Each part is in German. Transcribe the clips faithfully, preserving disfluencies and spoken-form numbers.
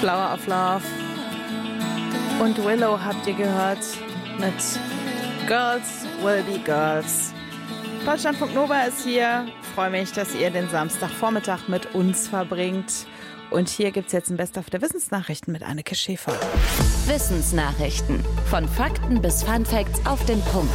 Flower of Love und Willow habt ihr gehört mit Girls Will Be Girls. Deutschlandfunk Nova ist hier. Ich freue mich, dass ihr den Samstagvormittag mit uns verbringt. Und hier gibt es jetzt ein Best-of der Wissensnachrichten mit Anneke Schäfer. Wissensnachrichten. Von Fakten bis Funfacts auf den Punkt.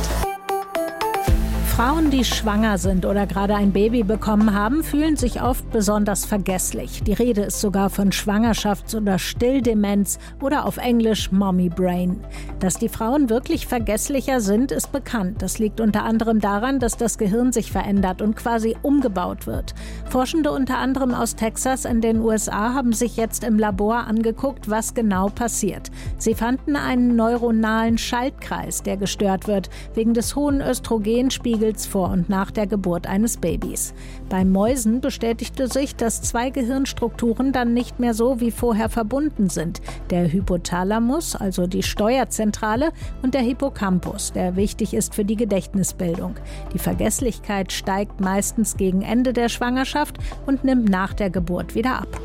Frauen, die schwanger sind oder gerade ein Baby bekommen haben, fühlen sich oft besonders vergesslich. Die Rede ist sogar von Schwangerschafts- oder Stilldemenz oder auf Englisch Mommy Brain. Dass die Frauen wirklich vergesslicher sind, ist bekannt. Das liegt unter anderem daran, dass das Gehirn sich verändert und quasi umgebaut wird. Forschende unter anderem aus Texas in den U S A haben sich jetzt im Labor angeguckt, was genau passiert. Sie fanden einen neuronalen Schaltkreis, der gestört wird, wegen des hohen Östrogenspiegels vor und nach der Geburt eines Babys. Bei Mäusen bestätigte sich, dass zwei Gehirnstrukturen dann nicht mehr so wie vorher verbunden sind. Der Hypothalamus, also die Steuerzentrale, und der Hippocampus, der wichtig ist für die Gedächtnisbildung. Die Vergesslichkeit steigt meistens gegen Ende der Schwangerschaft und nimmt nach der Geburt wieder ab.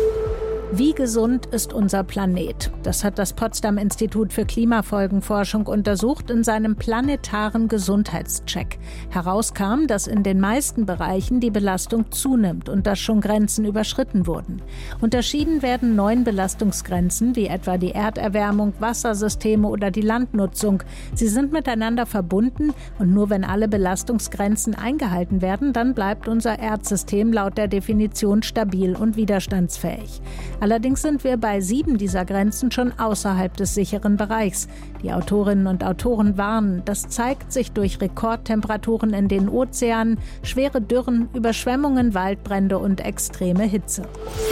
Wie gesund ist unser Planet? Das hat das Potsdam-Institut für Klimafolgenforschung untersucht in seinem planetaren Gesundheitscheck. Herauskam, dass in den meisten Bereichen die Belastung zunimmt und dass schon Grenzen überschritten wurden. Unterschieden werden neun Belastungsgrenzen, wie etwa die Erderwärmung, Wassersysteme oder die Landnutzung. Sie sind miteinander verbunden und nur wenn alle Belastungsgrenzen eingehalten werden, dann bleibt unser Erdsystem laut der Definition stabil und widerstandsfähig. Allerdings sind wir bei sieben dieser Grenzen schon außerhalb des sicheren Bereichs. Die Autorinnen und Autoren warnen, das zeigt sich durch Rekordtemperaturen in den Ozeanen, schwere Dürren, Überschwemmungen, Waldbrände und extreme Hitze.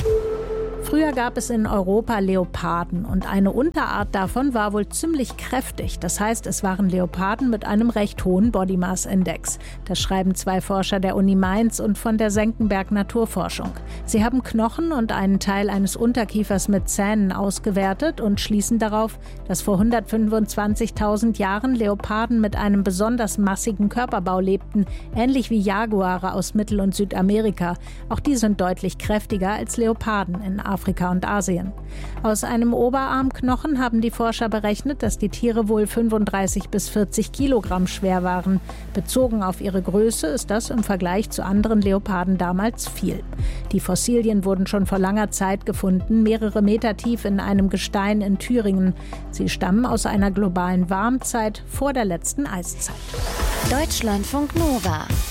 Früher gab es in Europa Leoparden und eine Unterart davon war wohl ziemlich kräftig. Das heißt, es waren Leoparden mit einem recht hohen Body Mass Index. Das schreiben zwei Forscher der Uni Mainz und von der Senckenberg Naturforschung. Sie haben Knochen und einen Teil eines Unterkiefers mit Zähnen ausgewertet und schließen darauf, dass vor hundertfünfundzwanzigtausend Jahren Leoparden mit einem besonders massigen Körperbau lebten, ähnlich wie Jaguare aus Mittel- und Südamerika. Auch die sind deutlich kräftiger als Leoparden in Afrika. Afrika und Asien. Aus einem Oberarmknochen haben die Forscher berechnet, dass die Tiere wohl fünfunddreißig bis vierzig Kilogramm schwer waren. Bezogen auf ihre Größe ist das im Vergleich zu anderen Leoparden damals viel. Die Fossilien wurden schon vor langer Zeit gefunden, mehrere Meter tief in einem Gestein in Thüringen. Sie stammen aus einer globalen Warmzeit vor der letzten Eiszeit. Deutschlandfunk Nova.